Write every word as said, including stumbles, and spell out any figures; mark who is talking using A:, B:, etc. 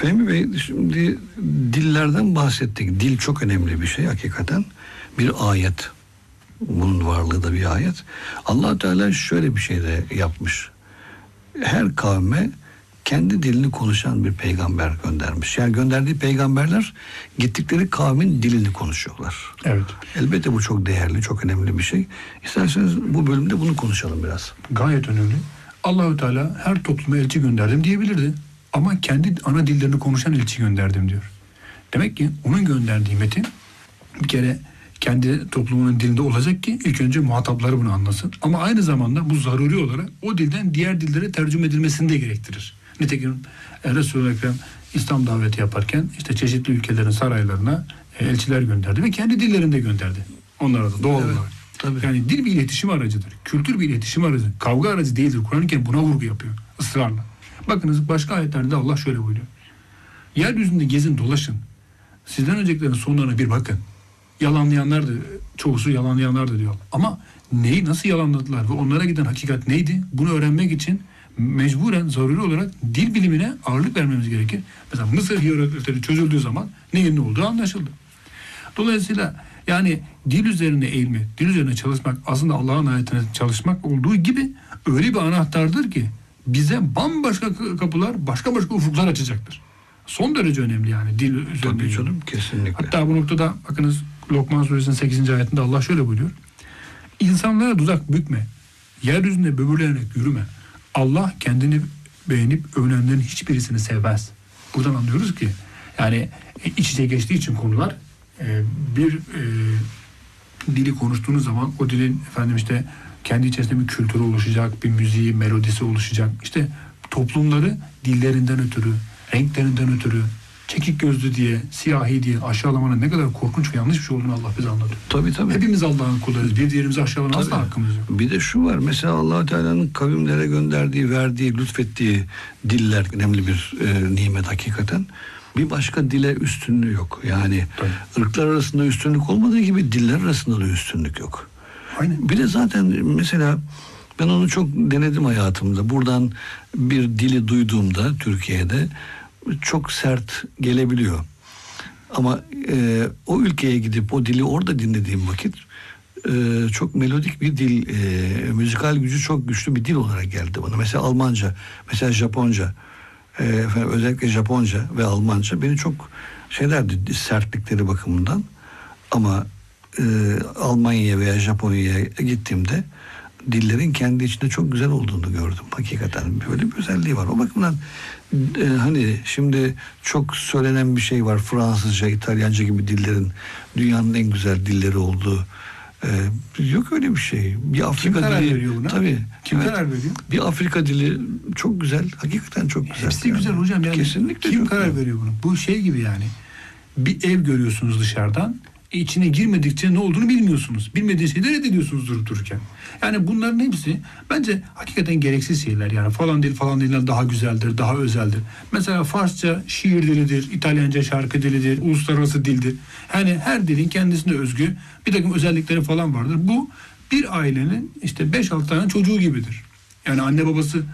A: Fehmi Bey, şimdi dillerden bahsettik. Dil çok önemli bir şey hakikaten. Bir ayet. Bunun varlığı da bir ayet. Allah Teala şöyle bir şey de yapmış. Her kavme kendi dilini konuşan bir peygamber göndermiş. Yani gönderdiği peygamberler gittikleri kavmin dilini konuşuyorlar.
B: Evet.
A: Elbette bu çok değerli, çok önemli bir şey. İsterseniz bu bölümde bunu konuşalım biraz.
B: Gayet önemli. Allahü Teala her topluma elçi gönderdim diyebilirdi. Ama kendi ana dillerini konuşan elçi gönderdim diyor. Demek ki onun gönderdiği metin bir kere kendi toplumunun dilinde olacak ki ilk önce muhatapları bunu anlasın. Ama aynı zamanda bu zaruri olarak o dilden diğer dillere tercüme edilmesini de gerektirir. Nitekim Resul-i Ekrem İslam daveti yaparken işte çeşitli ülkelerin saraylarına elçiler gönderdi ve kendi dillerinde gönderdi. Onlara da doğal
A: Evet,
B: olarak.
A: tabii.
B: Yani dil bir iletişim aracıdır. Kültür bir iletişim aracıdır. Kavga aracı değildir. Kur'an-ı Kerim buna vurgu yapıyor ısrarla. Bakınız başka ayetlerde Allah şöyle buyuruyor. Yeryüzünde gezin dolaşın. Sizden öncekilerin sonlarına bir bakın. Yalanlayanlar da, çoğusu yalanlayanlar da diyor. Ama neyi nasıl yalanladılar ve onlara giden hakikat neydi? Bunu öğrenmek için mecburen zaruri olarak dil bilimine ağırlık vermemiz gerekir. Mesela Mısır hieroglifleri çözüldüğü zaman neyin ne olduğu anlaşıldı. Dolayısıyla yani dil üzerine eğilmek, dil üzerine çalışmak aslında Allah'ın ayetine çalışmak olduğu gibi öyle bir anahtardır ki bize bambaşka kapılar, başka başka ufuklar açacaktır. Son derece önemli yani dil üzerinde.
A: Tabii canım, kesinlikle.
B: Hatta bu noktada bakınız Lokman Suresinin sekizinci ayetinde Allah şöyle buyuruyor. İnsanlara dudak bükme, yeryüzünde böbürlenerek yürüme. Allah kendini beğenip övünenlerin hiçbirisini sevmez. Buradan anlıyoruz ki yani iç içe geçtiği için konular e, bir e, dili konuştuğunuz zaman o dilin efendim işte kendi içerisinde bir kültürü oluşacak, bir müziği, melodisi oluşacak. İşte toplumları dillerinden ötürü, renklerinden ötürü, çekik gözlü diye, siyahi diye aşağılamanın ne kadar korkunç ve yanlış bir şey olduğunu Allah bize anlatıyor.
A: Tabii tabii.
B: Hepimiz Allah'ın kullarıyız. Bir diğerimizi aşağılama asla hakkımız yok.
A: Bir de şu var. Mesela Allah Teala'nın kavimlere gönderdiği, verdiği, lütfettiği diller önemli bir e, nimet hakikaten. Bir başka dile üstünlüğü yok. Yani tabii. ırklar arasında üstünlük olmadığı gibi diller arasında da üstünlük yok.
B: Aynen.
A: Bir de zaten mesela ben onu çok denedim hayatımda. Buradan bir dili duyduğumda Türkiye'de çok sert gelebiliyor. Ama e, o ülkeye gidip o dili orada dinlediğim vakit e, çok melodik bir dil, e, müzikal gücü çok güçlü bir dil olarak geldi bana. Mesela Almanca, mesela Japonca, e, efendim, özellikle Japonca ve Almanca beni çok şeylerdi sertlikleri bakımından. Ama e, Almanya'ya veya Japonya'ya gittiğimde dillerin kendi içinde çok güzel olduğunu gördüm. Hakikaten böyle bir özelliği var. O bakımdan e, hani şimdi çok söylenen bir şey var. Fransızca, İtalyanca gibi dillerin dünyanın en güzel dilleri olduğu. E, yok öyle bir şey. Bir Afrika
B: Kim karar
A: dili,
B: veriyor buna?
A: tabii.
B: Kim
A: evet,
B: karar veriyor?
A: Bir Afrika dili çok güzel. Hakikaten çok güzel.
B: Hepsi
A: yani.
B: güzel hocam. Yani
A: kesinlikle.
B: Kim
A: çok
B: karar
A: güzel.
B: veriyor bunu? Bu şey gibi yani. Bir ev görüyorsunuz dışarıdan. İçine girmedikçe ne olduğunu bilmiyorsunuz. Bilmediğiniz şeyleri reddediyorsunuz durup dururken. Yani bunların hepsi bence hakikaten gereksiz şeyler. Yani falan dil falan diller daha güzeldir, daha özeldir. Mesela Farsça şiir dilidir, İtalyanca şarkı dilidir, uluslararası dildir. Yani her dilin kendisine özgü bir takım özellikleri falan vardır. Bu bir ailenin işte beş altı tane çocuğu gibidir. Yani anne babası